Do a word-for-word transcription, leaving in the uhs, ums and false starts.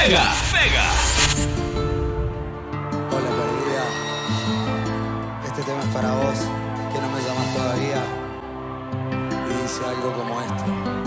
Pega, pega. Hola perdida, este tema es para vos, que no me llamas todavía, y dice algo como esto.